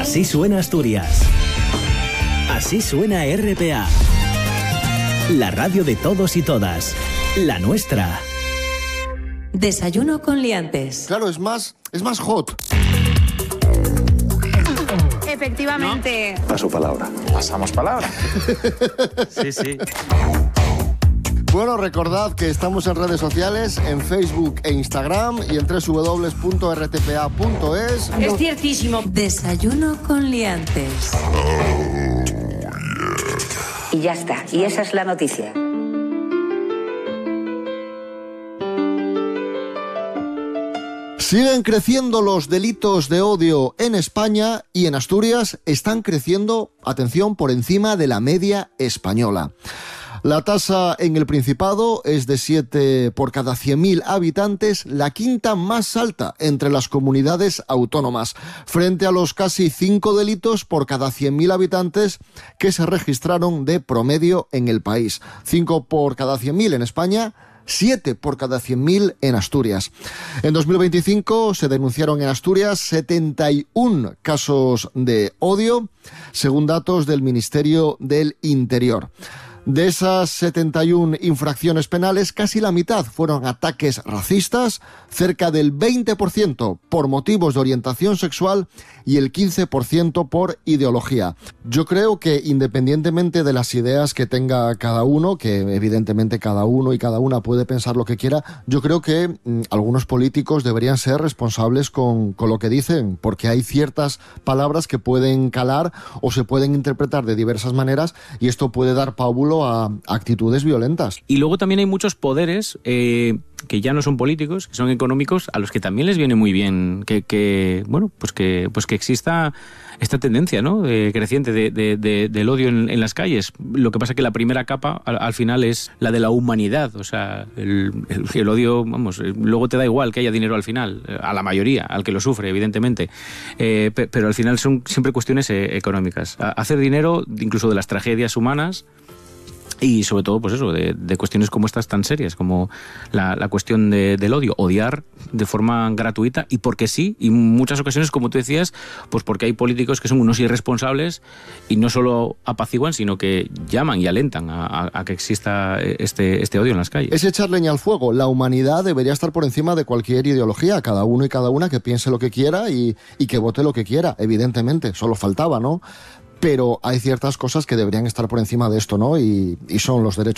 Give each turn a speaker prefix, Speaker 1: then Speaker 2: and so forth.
Speaker 1: Así suena Asturias. Así suena RPA. La radio de todos y todas. La nuestra.
Speaker 2: Desayuno con liantes.
Speaker 3: Claro, es más hot.
Speaker 4: Efectivamente.
Speaker 5: ¿No? Paso palabra.
Speaker 6: Pasamos palabra.
Speaker 5: Sí.
Speaker 3: Bueno, recordad que estamos en redes sociales, en Facebook e Instagram y en www.rtpa.es.
Speaker 2: Es ciertísimo. Desayuno con liantes.
Speaker 7: Y ya está. Y esa es la noticia.
Speaker 3: Siguen creciendo los delitos de odio en España y en Asturias están creciendo, atención, por encima de la media española. La tasa en el Principado es de 7 por cada 100.000 habitantes, la quinta más alta entre las comunidades autónomas, frente a los casi 5 delitos por cada 100.000 habitantes que se registraron de promedio en el país. 5 por cada 100.000 en España, 7 por cada 100.000 en Asturias. En 2025 se denunciaron en Asturias 71 casos de odio, según datos del Ministerio del Interior. De esas 71 infracciones penales, casi la mitad fueron ataques racistas, cerca del 20% por motivos de orientación sexual y el 15% por ideología. Yo creo que independientemente de las ideas que tenga cada uno, que evidentemente cada uno y cada una puede pensar lo que quiera, yo creo que algunos políticos deberían ser responsables con lo que dicen, porque hay ciertas palabras que pueden calar o se pueden interpretar de diversas maneras y esto puede dar pábulo a actitudes violentas.
Speaker 5: Y luego también hay muchos poderes que ya no son políticos, que son económicos, a los que también les viene muy bien que exista esta tendencia, ¿no?, creciente del odio en las calles. Lo que pasa es que la primera capa al final es la de la humanidad, o sea, el odio, vamos, luego te da igual que haya dinero al final, a la mayoría, al que lo sufre, evidentemente, pero al final son siempre cuestiones económicas. Hacer dinero, incluso de las tragedias humanas, y sobre todo, pues eso, de cuestiones como estas tan serias, como la cuestión del odio, odiar de forma gratuita y porque sí, y en muchas ocasiones, como tú decías, pues porque hay políticos que son unos irresponsables y no solo apaciguan, sino que llaman y alentan a que exista este odio en las calles.
Speaker 3: Es echar leña al fuego. La humanidad debería estar por encima de cualquier ideología, cada uno y cada una que piense lo que quiera y que vote lo que quiera, evidentemente, solo faltaba, ¿no? Pero hay ciertas cosas que deberían estar por encima de esto, ¿no? Y son los derechos